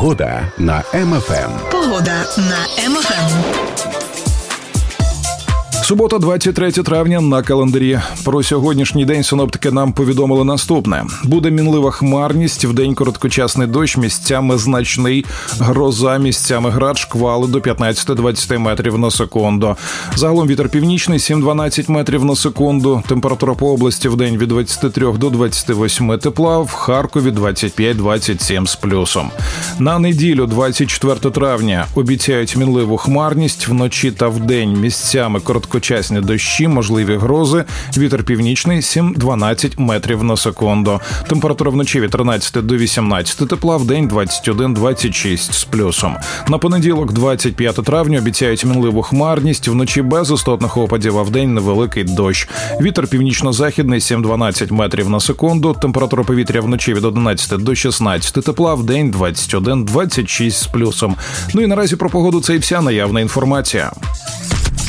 Погода на МФМ. Погода на МФМ. Субота, 23 травня на календарі. Про сьогоднішній день синоптики нам повідомили наступне. Буде мінлива хмарність, вдень короткочасний дощ, місцями значний, гроза, місцями град, шквали до 15-20 метрів на секунду. Загалом вітер північний 7-12 метрів на секунду. Температура по області вдень від 23 до 28 тепла, в Харкові 25-27 з плюсом. На неділю, 24 травня, обіцяють мінливу хмарність, вночі та вдень місцями короткочасні дощі, можливі грози, вітер північний 7-12 метрів на секунду. Температура вночі від 13 до 18 тепла, вдень 21-26 з плюсом. На понеділок, 25 травня, обіцяють мінливу хмарність, вночі без істотних опадів, а вдень невеликий дощ. Вітер північно-західний 7-12 метрів на секунду, температура повітря вночі від 11 до 16 тепла, вдень 21-26 з плюсом. Ну і наразі про погоду це і вся наявна інформація.